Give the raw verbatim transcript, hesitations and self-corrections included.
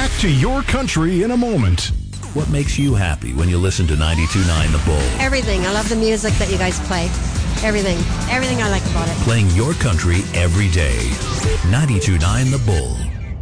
Back to your country in a moment. What makes you happy when you listen to ninety-two point nine The Bull? Everything. I love the music that you guys play. Everything. Everything I like about it. Playing your country every day. ninety-two point nine The Bull.